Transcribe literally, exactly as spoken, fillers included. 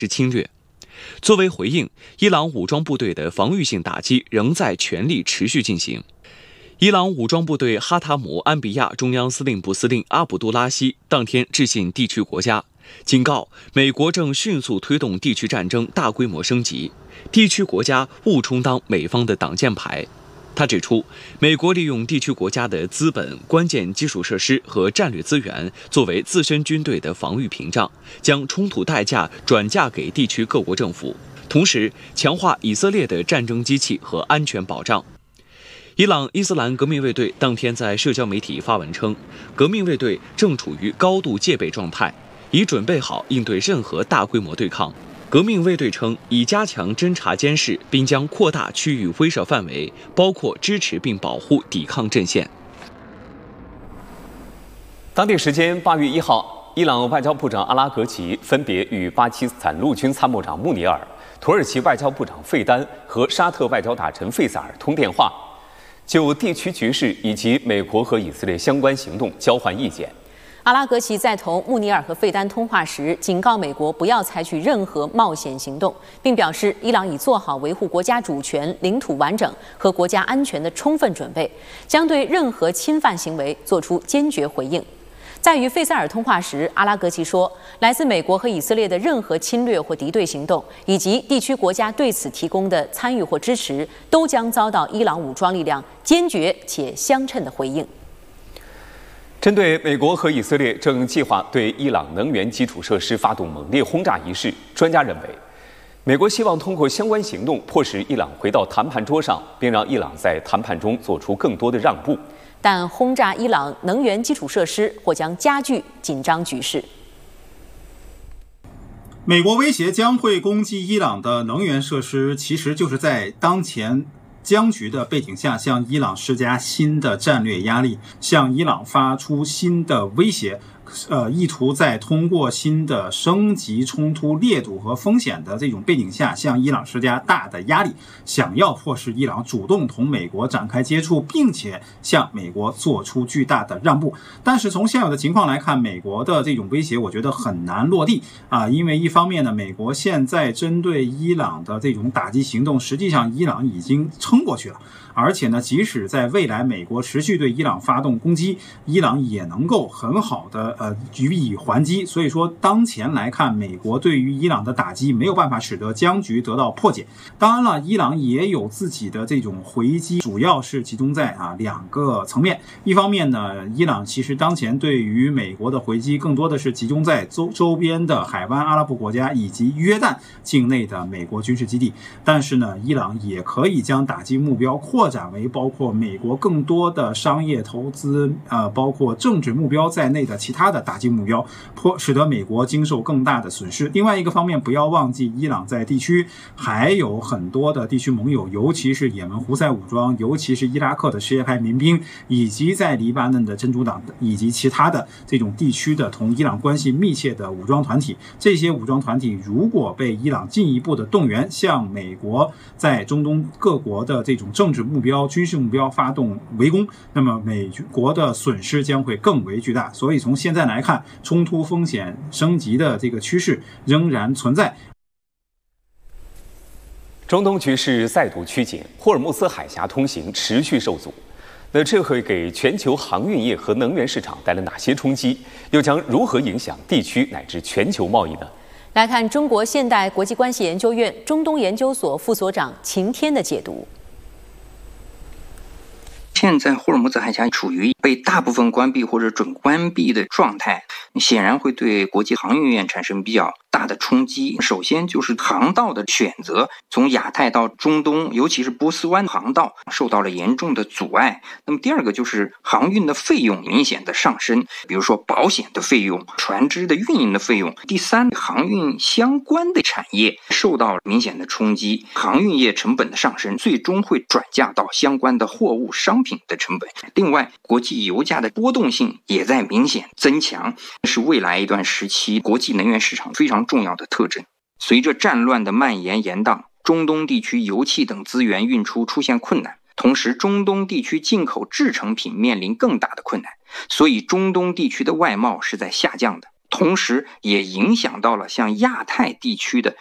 之侵略。作为回应，伊朗武装部队的防御性打击仍在全力持续进行。伊朗武装部队哈塔姆安比亚中央司令部司令阿卜杜拉希当天致信地区国家，警告美国正迅速推动地区战争大规模升级，地区国家勿充当美方的挡箭牌。他指出，美国利用地区国家的资本、关键基础设施和战略资源作为自身军队的防御屏障，将冲突代价转嫁给地区各国政府，同时强化以色列的战争机器和安全保障。伊朗伊斯兰革命卫队当天在社交媒体发文称，革命卫队正处于高度戒备状态，已准备好应对任何大规模对抗。革命卫队称，已加强侦察监视，并将扩大区域威慑范围，包括支持并保护抵抗阵线。 当地时间八月一号，伊朗外交部长阿拉格齐分别与巴基斯坦陆军参谋长穆尼尔、土耳其外交部长费丹和沙特外交大臣费萨尔通电话，就地区局势以及美国和以色列相关行动交换意见。 阿拉格齐在同穆尼尔和费丹通话时，警告美国不要采取任何冒险行动，并表示伊朗已做好维护国家主权、领土完整和国家安全的充分准备，将对任何侵犯行为作出坚决回应。在与费萨尔通话时，阿拉格齐说，来自美国和以色列的任何侵略或敌对行动，以及地区国家对此提供的参与或支持，都将遭到伊朗武装力量坚决且相称的回应。 针对美国和以色列正计划对伊朗能源基础设施发动猛烈轰炸一事，专家认为，美国希望通过相关行动迫使伊朗回到谈判桌上，并让伊朗在谈判中做出更多的让步。 但轰炸伊朗能源基础设施或将加剧紧张局势。 美国威胁将会攻击伊朗的能源设施，其实就是在当前僵局的背景下，向伊朗施加新的战略压力，向伊朗发出新的威胁，呃，意图在通过新的升级冲突烈度和风险的这种背景下，向伊朗施加大的压力，想要迫使伊朗主动同美国展开接触，并且向美国做出巨大的让步。但是从现有的情况来看，美国的这种威胁我觉得很难落地啊，因为一方面呢，美国现在针对伊朗的这种打击行动，实际上伊朗已经撑过去了。而且呢，即使在未来美国持续对伊朗发动攻击，伊朗也能够很好的呃予以还击。所以说，当前来看，美国对于伊朗的打击没有办法使得僵局得到破解。当然了，伊朗也有自己的这种回击，主要是集中在啊两个层面。一方面呢，伊朗其实当前对于美国的回击更多的是集中在周周边的海湾阿拉伯国家以及约旦境内的美国军事基地。但是呢，伊朗也可以将打击目标扩展为包括美国更多的商业投资，呃，包括政治目标在内的其他的打击目标，迫使得美国经受更大的损失。另外一个方面，不要忘记伊朗在地区还有很多的地区盟友，尤其是也门胡塞武装，尤其是伊拉克的什叶派民兵，以及在黎巴嫩的真主党以及其他的这种地区的同伊朗关系密切的武装团体。这些武装团体如果被伊朗进一步的动员，向美国在中东各国的这种政治目标、军事目标发动围攻，那么美国的损失将会更为巨大。所以从现在来看，冲突风险升级的这个趋势仍然存在。 中东局势再度趋紧，霍尔木兹海峡通行持续受阻。那这会给全球航运业和能源市场带来哪些冲击？又将如何影响地区乃至全球贸易呢？ 来看中国现代国际关系研究院中东研究所副所长秦天的解读。 现在霍尔木兹海峡处于被大部分关闭或者准关闭的状态，显然会对国际航运业产生比较大的冲击。首先就是航道的选择，从亚太到中东，尤其是波斯湾航道受到了严重的阻碍。那么第二个就是航运的费用明显的上升，比如说保险的费用、船只的运营的费用。第三，航运相关的产业受到明显的冲击，航运业成本的上升，最终会转嫁到相关的货物商品的成本。另外，国际油价的波动性也在明显增强，是未来一段时期国际能源市场非常重要的特征。随着战乱的蔓延延宕，中东地区油气等资源运出出现困难，同时中东地区进口制成品面临更大的困难，所以中东地区的外贸是在下降的。 同时也影响到了像亚太地区的